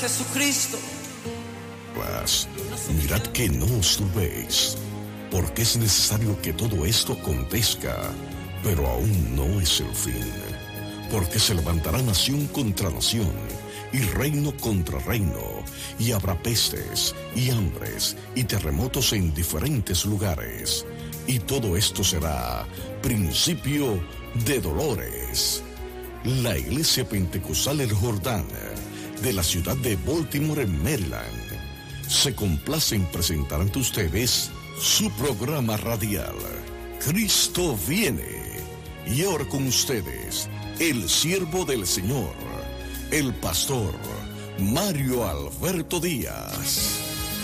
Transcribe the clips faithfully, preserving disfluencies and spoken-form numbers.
Jesucristo. Mas mirad que no os turbéis, porque es necesario que todo esto acontezca, pero aún no es el fin. Porque se levantará nación contra nación, y reino contra reino, y habrá pestes, y hambres, y terremotos en diferentes lugares. Y todo esto será principio de dolores. La Iglesia Pentecostal El Jordán, de la ciudad de Baltimore, en Maryland, se complace en presentar ante ustedes su programa radial, Cristo viene. Y ahora con ustedes, el siervo del Señor, el pastor Mario Alberto Díaz.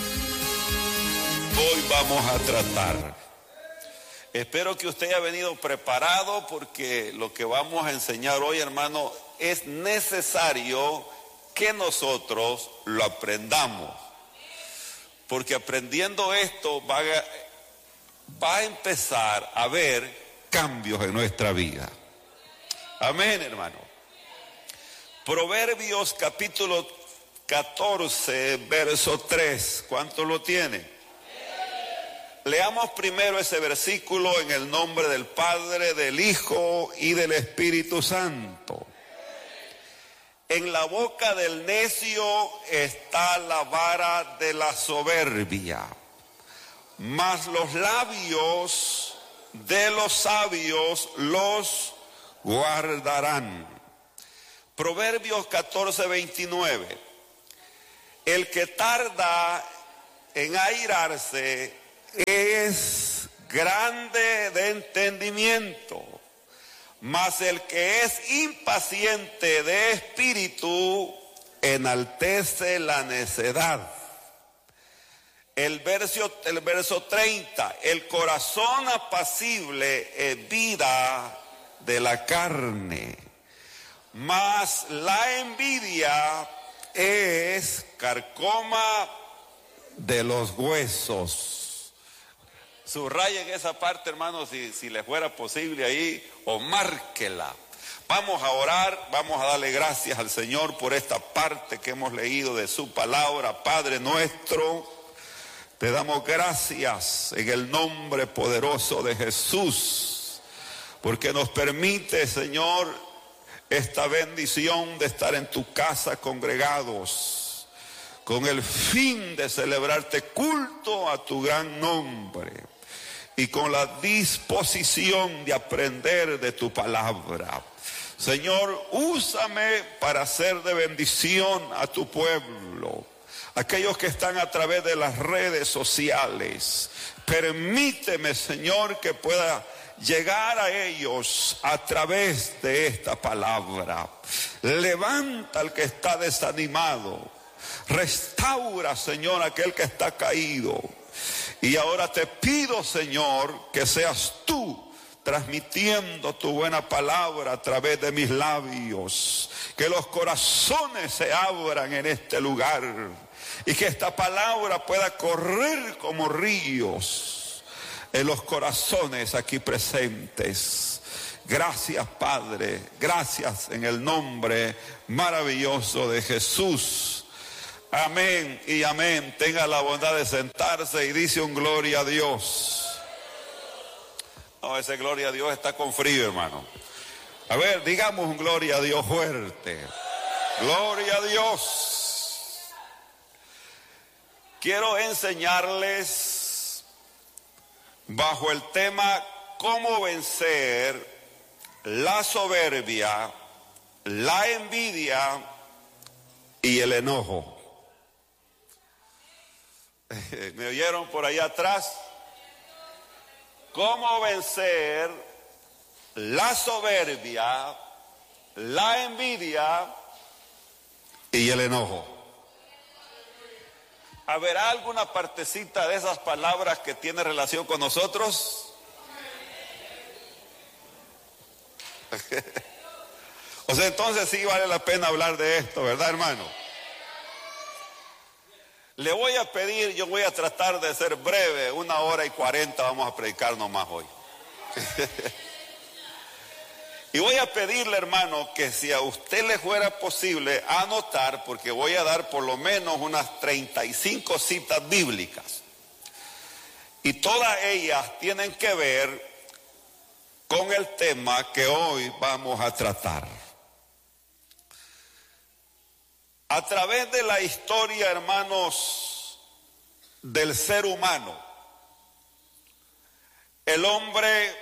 Hoy vamos a tratar. Espero que usted haya venido preparado, porque lo que vamos a enseñar hoy, hermano, es necesario que nosotros lo aprendamos. Porque aprendiendo esto va a, va a empezar a haber cambios en nuestra vida. Amén, hermano. Proverbios capítulo catorce, verso tres. ¿Cuánto lo tiene? Leamos primero ese versículo en el nombre del Padre, del Hijo y del Espíritu Santo. En la boca del necio está la vara de la soberbia, mas los labios de los sabios los guardarán. Proverbios catorce, veintinueve. El que tarda en airarse es grande de entendimiento, mas el que es impaciente de espíritu enaltece la necedad. El verso, el verso treinta, el corazón apacible es vida de la carne, mas la envidia es carcoma de los huesos. Subrayen esa parte, hermanos, si, si les fuera posible ahí, o márquela. Vamos a orar, vamos a darle gracias al Señor por esta parte que hemos leído de su palabra. Padre nuestro, te damos gracias en el nombre poderoso de Jesús, porque nos permite, Señor, esta bendición de estar en tu casa congregados, con el fin de celebrarte culto a tu gran nombre, y con la disposición de aprender de tu palabra. Señor, úsame para ser de bendición a tu pueblo. Aquellos que están a través de las redes sociales, permíteme, Señor, que pueda llegar a ellos a través de esta palabra. Levanta al que está desanimado. Restaura, Señor, aquel que está caído. Y ahora te pido, Señor, que seas tú transmitiendo tu buena palabra a través de mis labios. Que los corazones se abran en este lugar y que esta palabra pueda correr como ríos en los corazones aquí presentes. Gracias, Padre. Gracias en el nombre maravilloso de Jesús. Amén y amén. Tenga la bondad de sentarse y dice un gloria a Dios. No, ese gloria a Dios está con frío, hermano. A ver, digamos un gloria a Dios fuerte. Gloria a Dios. Quiero enseñarles bajo el tema cómo vencer la soberbia, la envidia y el enojo. ¿Me oyeron por allá atrás? ¿Cómo vencer la soberbia, la envidia y el enojo? ¿Habrá alguna partecita de esas palabras que tiene relación con nosotros? O sea, entonces sí vale la pena hablar de esto, ¿verdad, hermano? Le voy a pedir, yo voy a tratar de ser breve, una hora y cuarenta vamos a predicar nomás hoy. Y voy a pedirle, hermano, que si a usted le fuera posible anotar, porque voy a dar por lo menos unas treinta y cinco citas bíblicas. Y todas ellas tienen que ver con el tema que hoy vamos a tratar. A través de la historia, hermanos, del ser humano, el hombre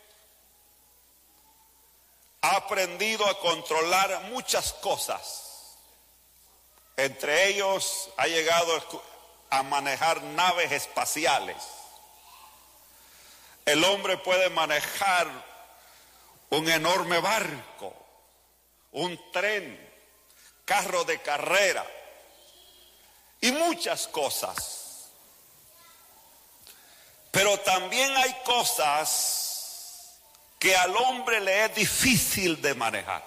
ha aprendido a controlar muchas cosas. Entre ellos ha llegado a manejar naves espaciales. El hombre puede manejar un enorme barco, un tren, carro de carrera y muchas cosas. Pero también hay cosas que al hombre le es difícil de manejar.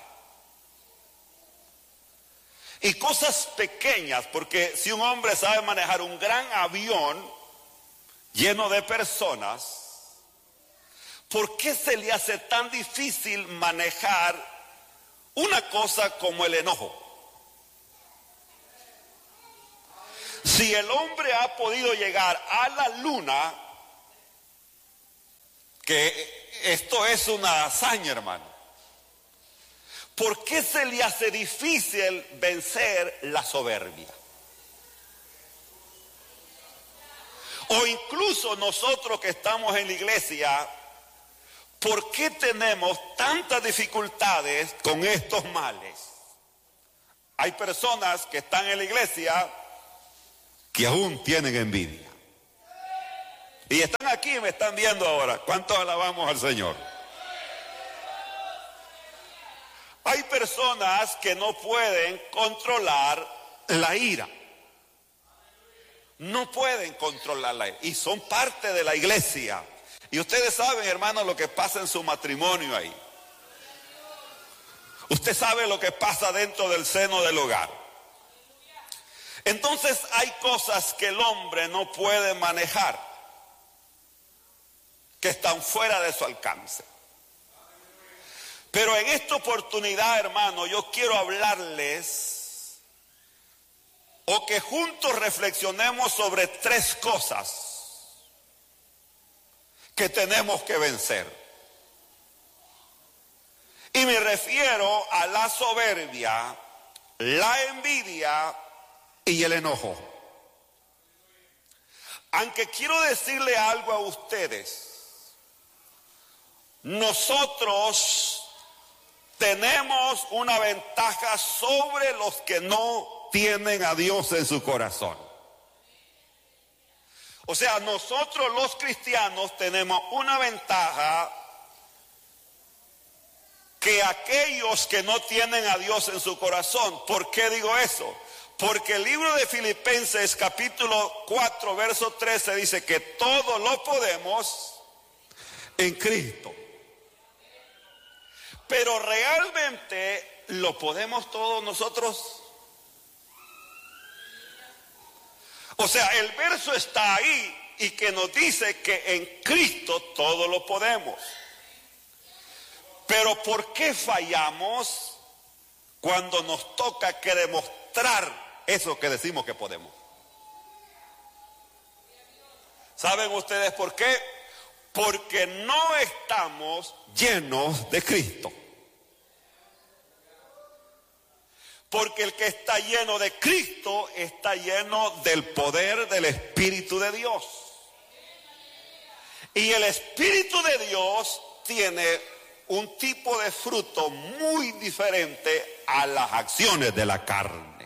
Y cosas pequeñas, porque si un hombre sabe manejar un gran avión lleno de personas, ¿por qué se le hace tan difícil manejar una cosa como el enojo? Si el hombre ha podido llegar a la luna, que esto es una hazaña, hermano, ¿por qué se le hace difícil vencer la soberbia? O incluso nosotros que estamos en la iglesia, ¿por qué tenemos tantas dificultades con estos males? Hay personas que están en la iglesia que aún tienen envidia. Y están aquí y me están viendo ahora. ¿Cuántos alabamos al Señor? Hay personas que no pueden controlar la ira. No pueden controlar la ira. Y son parte de la iglesia. Y ustedes saben, hermanos, lo que pasa en su matrimonio ahí. Usted sabe lo que pasa dentro del seno del hogar. Entonces hay cosas que el hombre no puede manejar, que están fuera de su alcance. Pero en esta oportunidad, hermano, yo quiero hablarles, o que juntos reflexionemos sobre tres cosas que tenemos que vencer. Y me refiero a la soberbia, la envidia y el enojo. Aunque quiero decirle algo a ustedes, nosotros tenemos una ventaja sobre los que no tienen a Dios en su corazón. O sea, nosotros los cristianos tenemos una ventaja que aquellos que no tienen a Dios en su corazón. ¿Por qué digo eso? Porque el libro de Filipenses capítulo cuatro verso trece dice que todo lo podemos en Cristo. Pero realmente lo podemos todos nosotros. O sea, el verso está ahí y que nos dice que en Cristo todo lo podemos. Pero ¿por qué fallamos cuando nos toca que demostrar eso que decimos que podemos? ¿Saben ustedes por qué? Porque no estamos llenos de Cristo. Porque el que está lleno de Cristo está lleno del poder del Espíritu de Dios. Y el Espíritu de Dios tiene un tipo de fruto muy diferente a las acciones de la carne.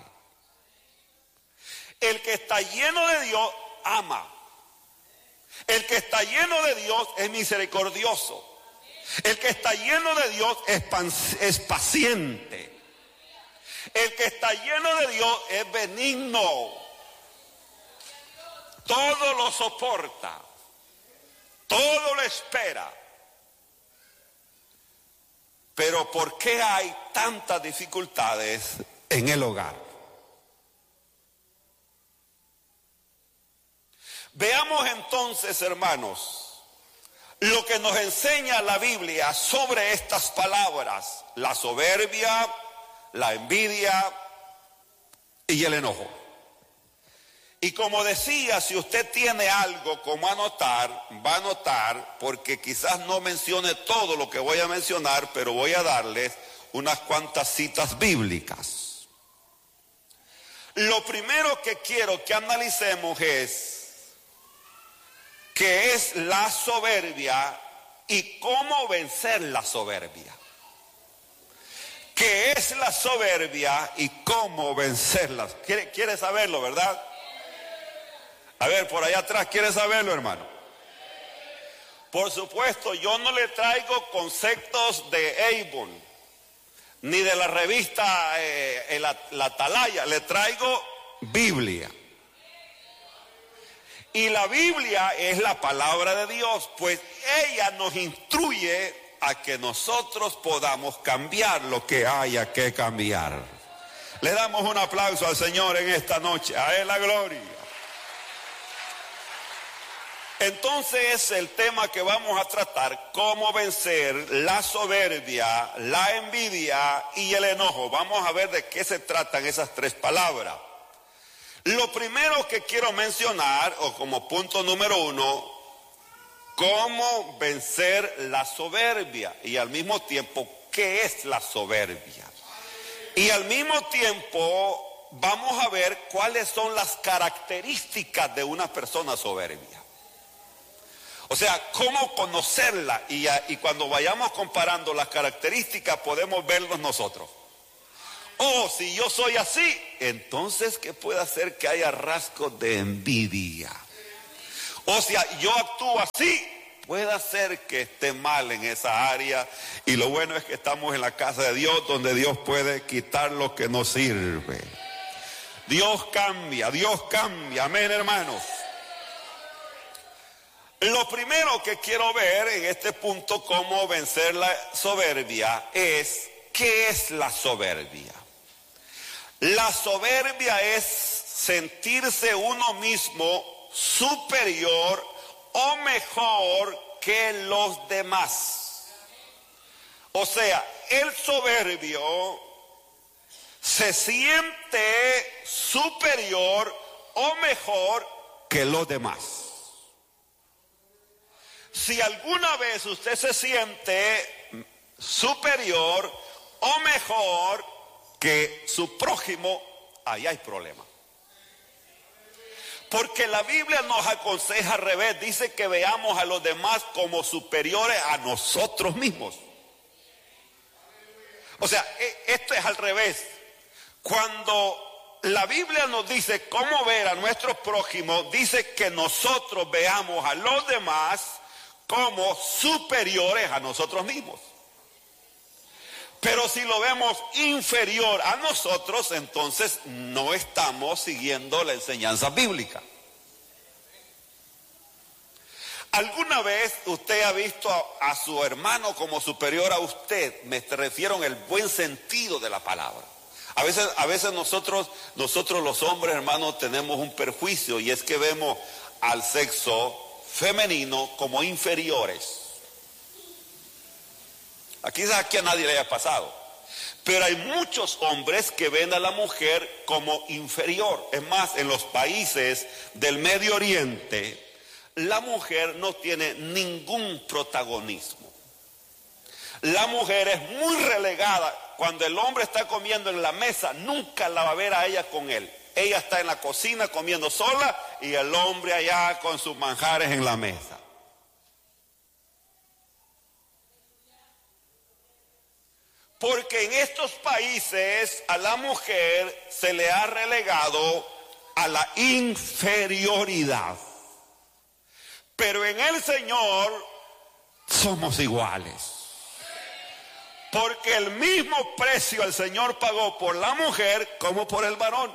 El que está lleno de Dios ama. El que está lleno de Dios es misericordioso. El que está lleno de Dios es, es paciente. El que está lleno de Dios es benigno. Todo lo soporta. Todo lo espera. Pero ¿por qué hay tantas dificultades en el hogar? Veamos entonces, hermanos, lo que nos enseña la Biblia sobre estas palabras: la soberbia, la envidia y el enojo. Y como decía, si usted tiene algo como anotar, va a anotar, porque quizás no mencione todo lo que voy a mencionar, pero voy a darles unas cuantas citas bíblicas. Lo primero que quiero que analicemos es qué es la soberbia y cómo vencer la soberbia. ¿Qué es la soberbia y cómo vencerla? ¿Quiere, quiere saberlo, verdad? A ver, por allá atrás, ¿quiere saberlo, hermano? Por supuesto, yo no le traigo conceptos de Avon, ni de la revista eh, la, la Atalaya, le traigo Biblia. Y la Biblia es la palabra de Dios, pues ella nos instruye a que nosotros podamos cambiar lo que haya que cambiar. Le damos un aplauso al Señor en esta noche, a Él la gloria. Entonces el tema que vamos a tratar: cómo vencer la soberbia, la envidia y el enojo. Vamos a ver de qué se tratan esas tres palabras. Lo primero que quiero mencionar, o como punto número uno, cómo vencer la soberbia, y al mismo tiempo, ¿qué es la soberbia? Y al mismo tiempo vamos a ver cuáles son las características de una persona soberbia. O sea, cómo conocerla, y, y cuando vayamos comparando las características podemos verlos nosotros. Oh, si yo soy así, entonces ¿qué puede hacer que haya rasgos de envidia? O sea, yo actúo así, puede hacer que esté mal en esa área. Y lo bueno es que estamos en la casa de Dios, donde Dios puede quitar lo que no sirve. Dios cambia, Dios cambia, amén, hermanos. Lo primero que quiero ver en este punto, cómo vencer la soberbia, es ¿qué es la soberbia? La soberbia es sentirse uno mismo superior o mejor que los demás. O sea, el soberbio se siente superior o mejor que los demás. Si alguna vez usted se siente superior o mejor que su prójimo, ahí hay problema. Porque la Biblia nos aconseja al revés, dice que veamos a los demás como superiores a nosotros mismos. O sea, esto es al revés. Cuando la Biblia nos dice cómo ver a nuestros prójimos, dice que nosotros veamos a los demás como superiores a nosotros mismos. Pero si lo vemos inferior a nosotros, entonces no estamos siguiendo la enseñanza bíblica. ¿Alguna vez usted ha visto a, a su hermano como superior a usted? Me refiero en el buen sentido de la palabra. A veces, a veces nosotros, nosotros los hombres, hermanos, tenemos un perjuicio, y es que vemos al sexo femenino como inferiores. Aquí aquí a nadie le haya pasado, pero hay muchos hombres que ven a la mujer como inferior. Es más, en los países del Medio Oriente, la mujer no tiene ningún protagonismo. La mujer es muy relegada. Cuando el hombre está comiendo en la mesa, nunca la va a ver a ella con él. Ella está en la cocina comiendo sola y el hombre allá con sus manjares en la mesa. Porque en estos países a la mujer se le ha relegado a la inferioridad. Pero en el Señor somos iguales. Porque el mismo precio el Señor pagó por la mujer como por el varón.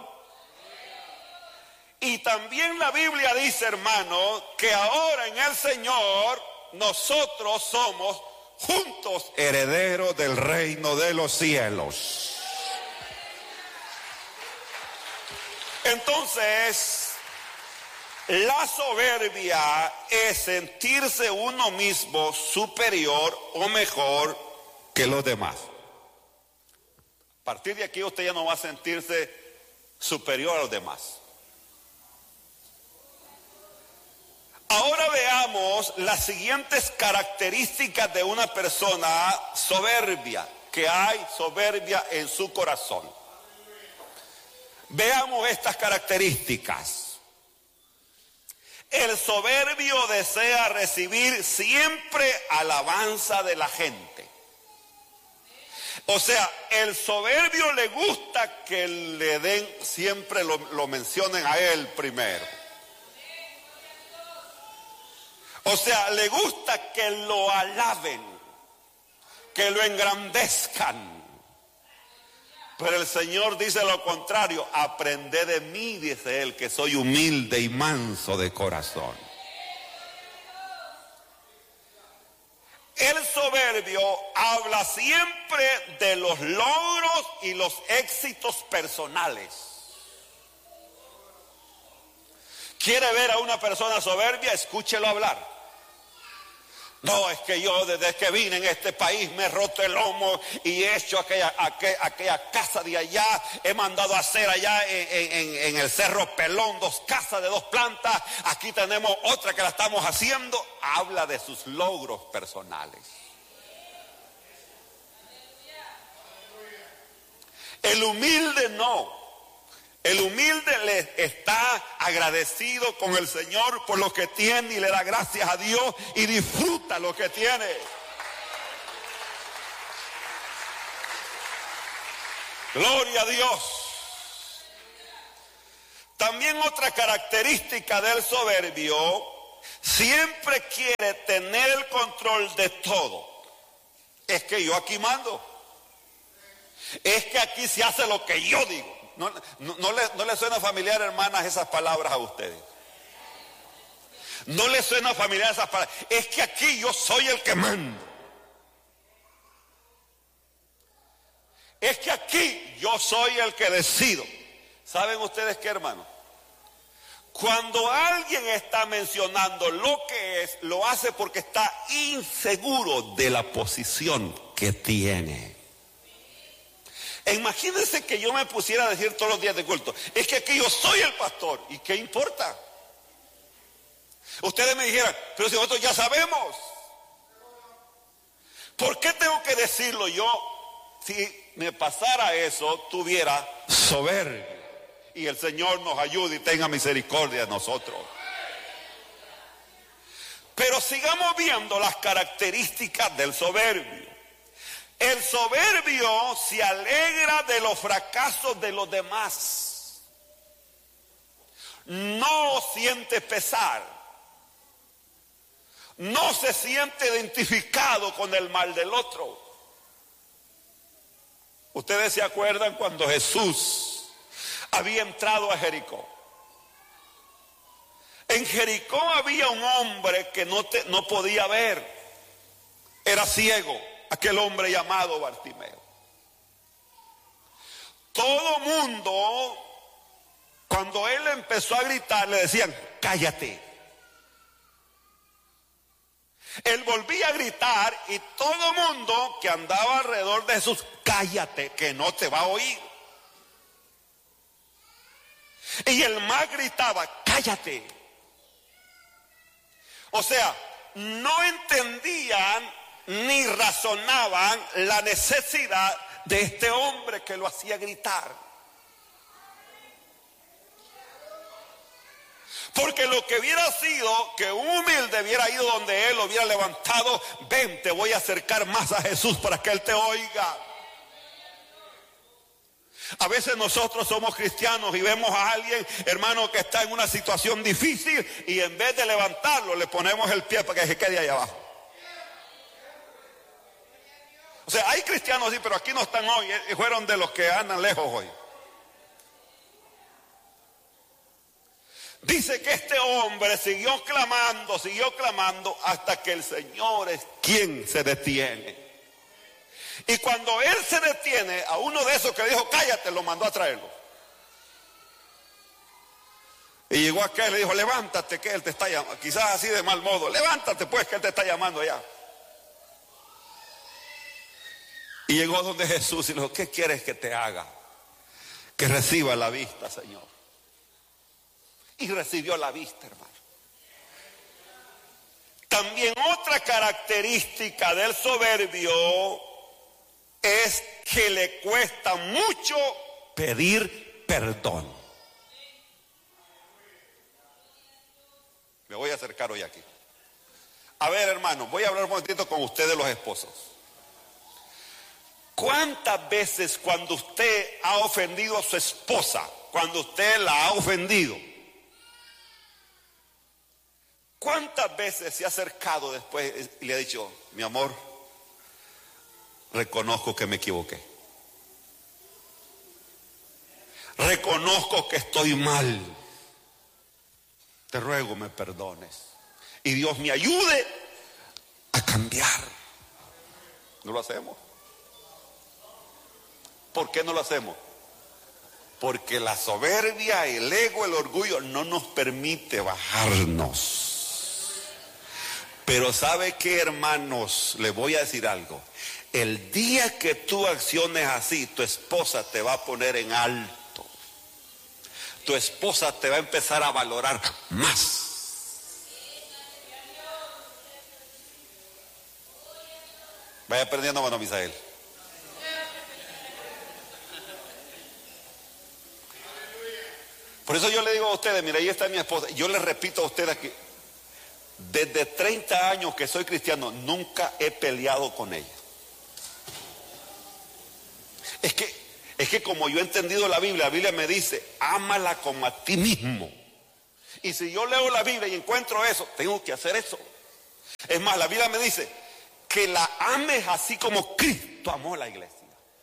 Y también la Biblia dice, hermano, que ahora en el Señor nosotros somos juntos herederos del reino de los cielos. Entonces, La soberbia es sentirse uno mismo superior o mejor que los demás. A partir de aquí usted ya no va a sentirse superior a los demás. Ahora veamos las siguientes características de una persona soberbia, que hay soberbia en su corazón. Veamos estas características. El soberbio desea recibir siempre alabanza de la gente. O sea, el soberbio le gusta que le den, siempre lo, lo mencionen a él primero. O sea, le gusta que lo alaben, que lo engrandezcan. Pero el Señor dice lo contrario: aprended de mí, dice él, que soy humilde y manso de corazón. El soberbio habla siempre de los logros y los éxitos personales. ¿Quiere ver a una persona soberbia? Escúchelo hablar. No, es que yo desde que vine en este país me he roto el lomo y he hecho aquella, aquella, aquella casa de allá, he mandado a hacer allá en, en, en el Cerro Pelón dos casas de dos plantas, aquí tenemos otra que la estamos haciendo. Habla de sus logros personales. El humilde no. El humilde le está agradecido con el Señor por lo que tiene y le da gracias a Dios y disfruta lo que tiene. Gloria a Dios. También otra característica del soberbio: siempre quiere tener el control de todo. Es que yo aquí mando. Es que aquí se hace lo que yo digo. No, no, no, le, no le suena familiar, hermanas, esas palabras a ustedes. No le suena familiar esas palabras. Es que aquí yo soy el que mando. Es que aquí yo soy el que decido. ¿Saben ustedes qué, hermano? Cuando alguien está mencionando lo que es, lo hace porque está inseguro de la posición que tiene. Imagínense que yo me pusiera a decir todos los días de culto: es que aquí yo soy el pastor. ¿Y qué importa? Ustedes me dijeran: pero si nosotros ya sabemos. ¿Por qué tengo que decirlo yo? Si me pasara eso, tuviera soberbia. Y el Señor nos ayude y tenga misericordia de nosotros. Pero sigamos viendo las características del soberbio. El soberbio se alegra de los fracasos de los demás. No siente pesar. No se siente identificado con el mal del otro. Ustedes se acuerdan cuando Jesús había entrado a Jericó. En Jericó había un hombre que no, te, no podía ver. Era ciego. Aquel hombre llamado Bartimeo. Todo mundo, cuando él empezó a gritar, le decían: cállate. Él volvía a gritar y todo mundo que andaba alrededor de Jesús: cállate, que no te va a oír. Y el más gritaba: cállate. O sea, no entendían ni razonaban la necesidad de este hombre que lo hacía gritar. Porque lo que hubiera sido que un humilde hubiera ido donde él, lo hubiera levantado: ven, te voy a acercar más a Jesús para que él te oiga. A veces nosotros somos cristianos y vemos a alguien, hermano, que está en una situación difícil, y en vez de levantarlo le ponemos el pie para que se quede ahí abajo. O sea, hay cristianos sí, pero aquí no están hoy, eh, fueron de los que andan lejos hoy. Dice que este hombre siguió clamando, siguió clamando hasta que el Señor es quien se detiene. Y cuando él se detiene, a uno de esos que le dijo: cállate, lo mandó a traerlo. Y llegó aquel y le dijo, levántate que él te está llamando. Quizás así de mal modo, levántate pues que él te está llamando allá. Y llegó donde Jesús y le dijo, ¿qué quieres que te haga? Que reciba la vista, Señor. Y recibió la vista, hermano. También otra característica del soberbio es que le cuesta mucho pedir perdón. Me voy a acercar hoy aquí. A ver, hermano, voy a hablar un momentito con ustedes los esposos. ¿Cuántas veces cuando usted ha ofendido a su esposa, cuando usted la ha ofendido, cuántas veces se ha acercado después y le ha dicho, mi amor, reconozco que me equivoqué, reconozco que estoy mal, te ruego me perdones y Dios me ayude a cambiar? ¿No lo hacemos? ¿Por qué no lo hacemos? Porque la soberbia, el ego, el orgullo no nos permite bajarnos. Pero ¿sabe qué, hermanos? Les voy a decir algo. El día que tú acciones así, tu esposa te va a poner en alto. Tu esposa te va a empezar a valorar más. Vaya aprendiendo, mano Misael. Por eso yo le digo a ustedes, mira, ahí está mi esposa. Yo les repito a ustedes que desde treinta años que soy cristiano, nunca he peleado con ella. Es que, es que como yo he entendido la Biblia, la Biblia me dice, ámala como a ti mismo. Y si yo leo la Biblia y encuentro eso, tengo que hacer eso. Es más, la Biblia me dice que la ames así como Cristo amó a la iglesia.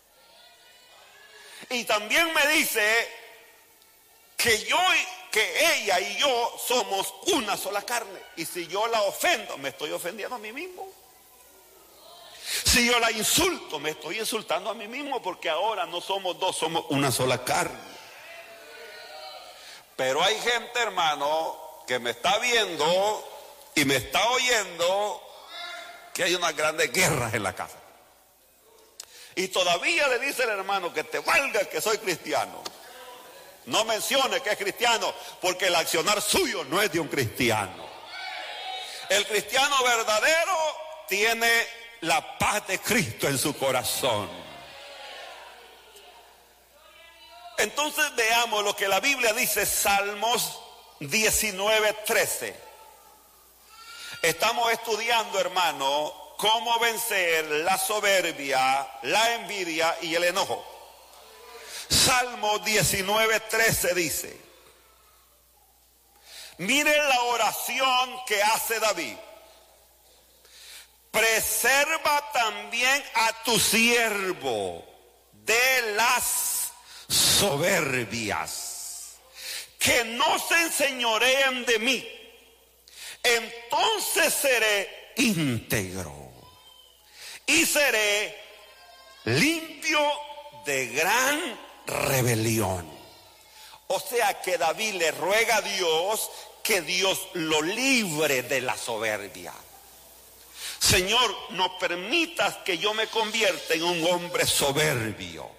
Y también me dice que yo, que ella y yo somos una sola carne. Y si yo la ofendo, me estoy ofendiendo a mí mismo. Si yo la insulto, me estoy insultando a mí mismo, porque ahora no somos dos, somos una sola carne. Pero hay gente, hermano, que me está viendo y me está oyendo que hay unas grandes guerras en la casa. Y todavía le dice el hermano que te valga que soy cristiano. No mencione que es cristiano, porque el accionar suyo no es de un cristiano. El cristiano verdadero tiene la paz de Cristo en su corazón. Entonces veamos lo que la Biblia dice, Salmos diecinueve, trece. Estamos estudiando, hermano, cómo vencer la soberbia, la envidia y el enojo. Salmo diecinueve, trece dice, miren la oración que hace David. Preserva también a tu siervo de las soberbias, que no se enseñoreen de mí, entonces seré íntegro y seré limpio de gran rebelión. O sea que David le ruega a Dios que Dios lo libre de la soberbia. Señor, no permitas que yo me convierta en un hombre soberbio,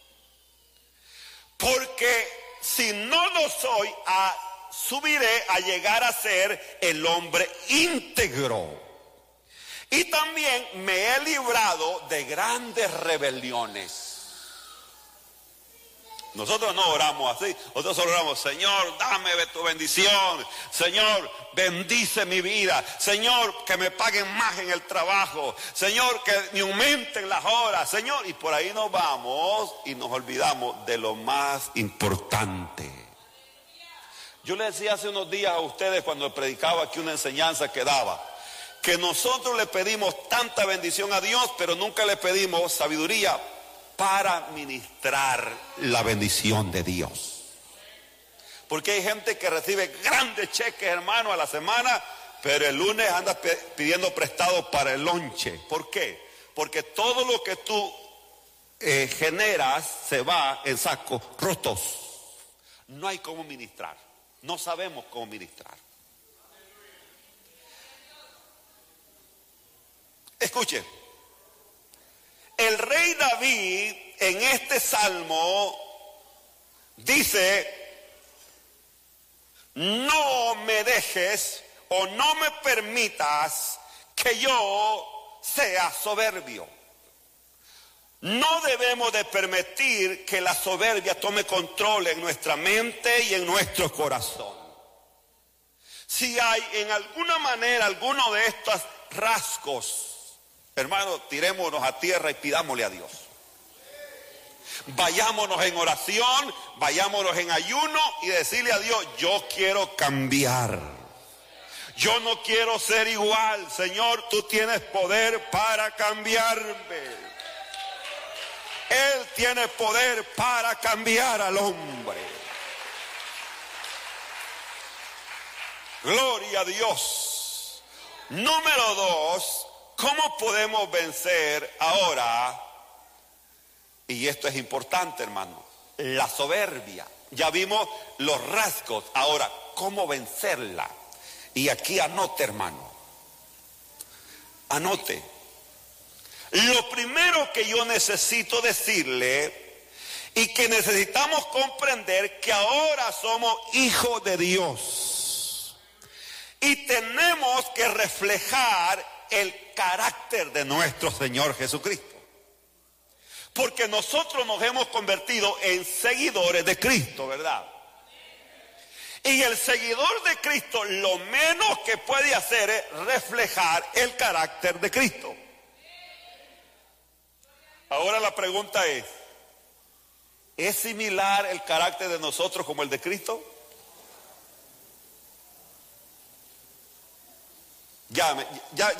porque si no lo soy, a, subiré a llegar a ser el hombre íntegro. Y también me he librado de grandes rebeliones. Nosotros no oramos así, nosotros solo oramos, Señor, dame tu bendición, Señor, bendice mi vida, Señor, que me paguen más en el trabajo, Señor, que me aumenten las horas, Señor, y por ahí nos vamos y nos olvidamos de lo más importante. Yo les decía hace unos días a ustedes cuando predicaba aquí una enseñanza que daba, que nosotros le pedimos tanta bendición a Dios, pero nunca le pedimos sabiduría para ministrar la bendición de Dios. Porque hay gente que recibe grandes cheques, hermano, a la semana, pero el lunes anda pidiendo prestado para el lonche. ¿Por qué? Porque todo lo que tú eh, generas se va en sacos rotos. No hay cómo ministrar. no sabemos cómo ministrar. Escuche, el rey David en este salmo dice: no me dejes o no me permitas que yo sea soberbio. No debemos de permitir que la soberbia tome control en nuestra mente y en nuestro corazón. Si hay en alguna manera alguno de estos rasgos, hermano, tirémonos a tierra y pidámosle a Dios. Vayámonos en oración, vayámonos en ayuno y decirle a Dios: yo quiero cambiar. Yo no quiero ser igual. Señor, tú tienes poder para cambiarme. Él tiene poder para cambiar al hombre. Gloria a Dios. Número dos, ¿cómo podemos vencer ahora? Y esto es importante, hermano, la soberbia. Ya vimos los rasgos. Ahora, ¿cómo vencerla? Y aquí anote, hermano. Anote. Lo primero que yo necesito decirle y que necesitamos comprender, que ahora somos hijos de Dios y tenemos que reflejar el carácter de nuestro Señor Jesucristo, porque nosotros nos hemos convertido en seguidores de Cristo, ¿verdad? Y el seguidor de Cristo lo menos que puede hacer es reflejar el carácter de Cristo. Ahora la pregunta es: ¿es similar el carácter de nosotros como el de Cristo? Ya, ya,